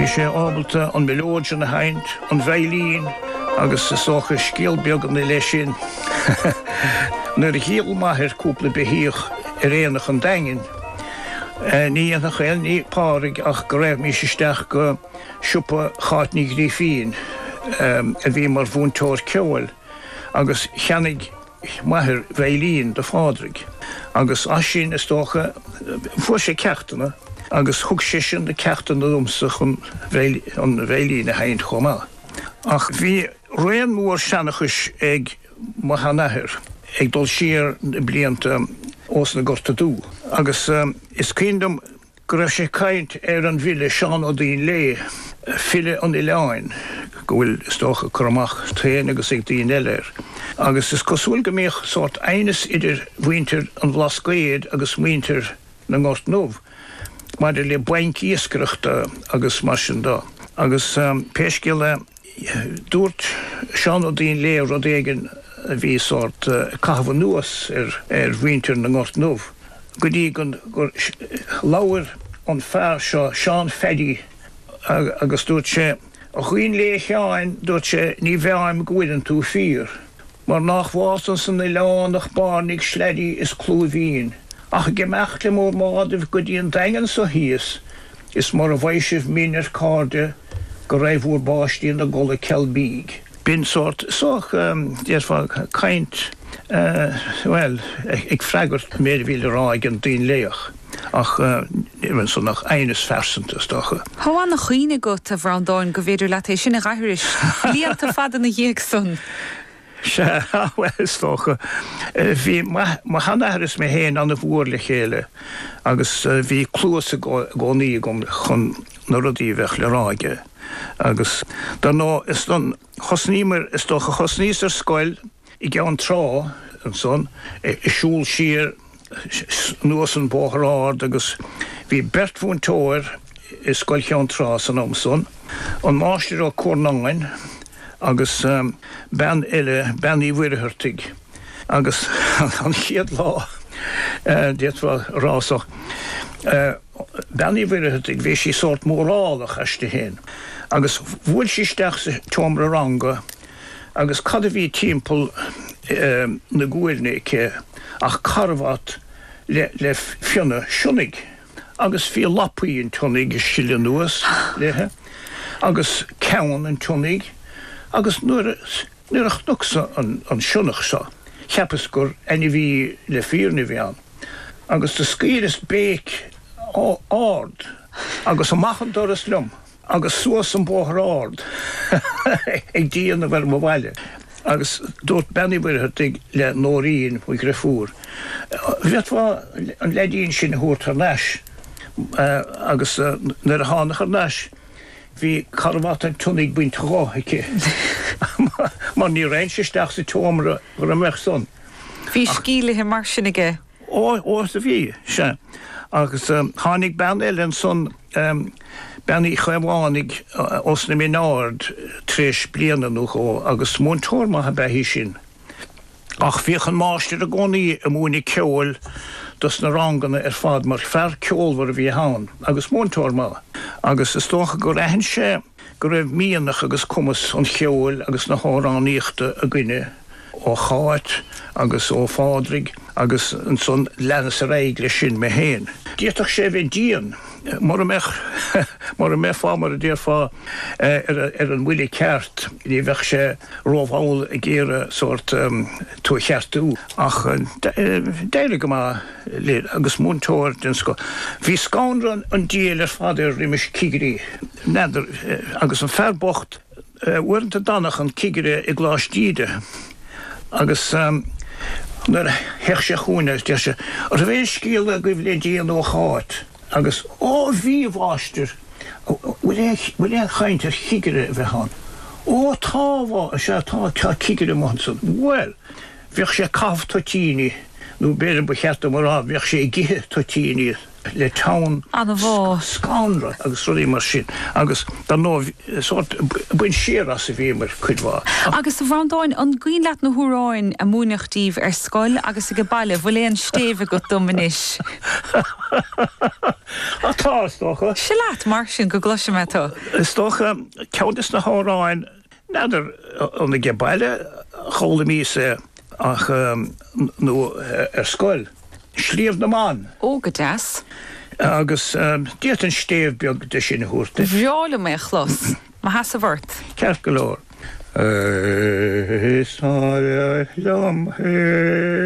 Bhí sé ábalta an melóid an haint, an bhailín, agus sa socha scéalbeag an lei sin. Nuair a chéal maithir cúpla behíoch réanach an daingin. Ní anach ní párig ach go raibh mí isteach go siúpa cháitní grífín a bhí mar bhúntóir ceil, agus cheannig maithir bhailín de fádrig. Agus as sin is tócha fu sé ceachtainna, agus thug sé sin de ceachtainna domsach an bhailín a haint chomá. Ach bhí réan mór seanachas ag mahanahir, ag dul siar blianta os na gorta dú. Agus is cíndum go raibh sé caint an bhile seán ó dtíon lé, file an ileáin, go bhfuil istócha chumach tréin agus ag dtíon eileir. Agus is cosúil go méoch sort einas idir bhaintir an bhlascéad agus muintir na ngort nómh, mar le bainc iascaireachta agus mar sin dá. Agus péiscile dúirt seán ó dtíon lé rud éigean a bhí sort cathbh nuas bhaintir na ngort nómh. Go dtí gur labhair an fearr seo Seán Feddy agus dúirt sé a chuoin lé cheáin dúirt sé ní bheáim gcuidan tú fír. Mar nach bhásan san na leánach barnig sledí is clúdhín. Ach gemecht le mór máadamh go dtí an daingan sa híos, is mar a bhaisibh mínar cáde go raibh úr báistí na gola celbíg. Bin sort soch kaint ag freigart mér bhíle ráig an dtíon léach. Ach even so nach eines fersentas docha. How an chuoine go a bhrandáin go bhéidir le é sin a gairis. Líanta fad na dhéag son. Se is tócha. Bhí hanahris mé héin an a bhór le chéile, agus bhí clúsa gcónaí gom chun na rudí bheith le ráige. Agus nó is don chosnímer is tócha chosníos scoil I gceann trá an son, siúil siar nuas an bóthrád agus bhí bert bhún tóir is scoil ceann trá san amson. An máistir ó Cornáin agus ben eile ben í bhuiirthirtig. Agus an chiad lá dit var rásach. Ben í bhuiirthirtig bhí sí sort mórálach eiste héin. Agus bhfuil sí steach sa tomra ranga, agus cad a bhí timppel na gúirnéice ach carvat le fianna sionig. Agus bhí lapaí an tionig is siile nuas lethe, agus ceann an tionig, agus nuair a chnucsa an sionach sa. Cheapas gur any bhí le fíorna bhíán. Agus de scír is béic ard, agus a machan doras lum. Agus suas an bóthrád ag díana bhar mo bhaile. Agus dúirt benni bhuiirthirtig le nóirín bhui grefúr. Bheitfá an ledín sin thuairt ar leis, agus nuair a tháinig ar leis, bhí carvat an tunig buint ráthaice. Mar ní réinsisteach sa tómra gur a meach son. Bhí scílathe mar sin aige? Ó a bhí, se. Agus tháinig ben eile an son Benny chweimhánig os na mé náard tríis bliana nó agus múntóir ma ha behí sin. Ach bhíoch an máistir a gcónaí a múna ceol dus na ranganna fad mar fearr ceolhar a bhí hán, agus múntóir ma. Agus is tócha go raibhann sé go raibh míanach agus cumas an cheol agus na háráníochta a gcuine ó cháit agus ó fádrig agus an son lenas a réigle sin me héin. Díotach sé bheith dían, mar a mé fámar a déir fá an bhuiile ceart, ní bheith sé rómháil a géire sort tú cheartú. Ach déile go má léir agus múntóir den sco. Bhí scáinre an díal ar fáidir rimis cigarí, agus an fearbocht uirnta danach an cigarí I glás díide. Agus nuair heich sé chúine de se ar a bhéh scíal a go bh le díal ó cháit. Agus bhí bháistir bhfuil é chaint ar chiigire bheith hán. Tábhá a sé tá ciigire mson. Well, bheoh sé cabh totíine nó béidir ba cheartta mar bheoh sé githe totíine le town An bhá. Scandra agus ruí mar sin agus dá nó sort buin séar as sa bhí mar chuidhá. Agus sa bhrádáin an gcuin leat na húráin a múneachtíh ar scoil agus i go bailile bhfuil éon stéomh go dominis. Atá stocha. Se leat mar sin go gloise me tú. Stocha ceantas na háráin nadidir an na gebaile chola mísa ach nó ar scoil. Sríomh na man. Ó go deas. Agus díart an stéomh beag de sin na húrta. Bhreála mé chlos. Ma has a bhirt. Ceart go leor.